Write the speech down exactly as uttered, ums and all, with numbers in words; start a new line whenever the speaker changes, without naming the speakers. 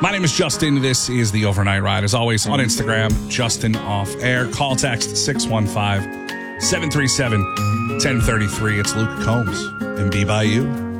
My name is Justin. This is the Overnight Ride. As always, on Instagram, Justin Off Air. Call text six one five, seven three seven, one zero three three. It's Luke Combs and Be By You.